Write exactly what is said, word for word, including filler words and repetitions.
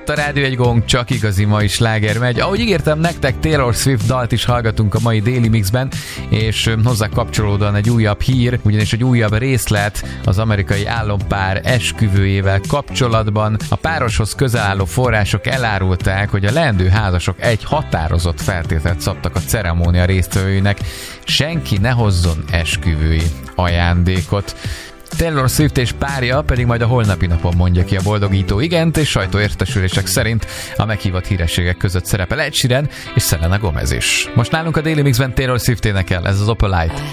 itt a Rádió egy Gong, csak igazi mai sláger megy. Ahogy ígértem nektek, Taylor Swift dalt is hallgatunk a mai Daily Mixben, és hozzá kapcsolódóan egy újabb hír, ugyanis egy újabb részlet az amerikai állampár esküvőjével kapcsolatban. A pároshoz közel álló források elárulták, hogy a leendő házasok egy határozott feltételt szabtak a ceremónia résztvevőinek: senki ne hozzon esküvői ajándékot. Taylor Swift és párja pedig majd a holnapi napon mondja ki a boldogító igent, és sajtóértesülések szerint a meghívott hírességek között szerepel Ed Sheeran és Selena Gomez is. Most nálunk a Daily Mixben Taylor Swift énekel, ez az Opalite.